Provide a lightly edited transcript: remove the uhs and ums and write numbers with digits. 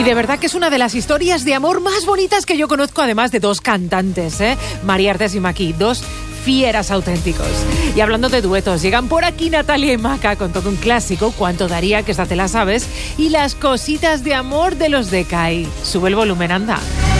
Y de verdad que es una de las historias de amor más bonitas que yo conozco, además de dos cantantes, María Artes y Maki, dos fieras auténticos. Y hablando de duetos, llegan por aquí Natalia y Maca con todo un clásico, Cuánto daría, que esta te la sabes, y las cositas de amor de los de CAI. Sube el volumen, anda.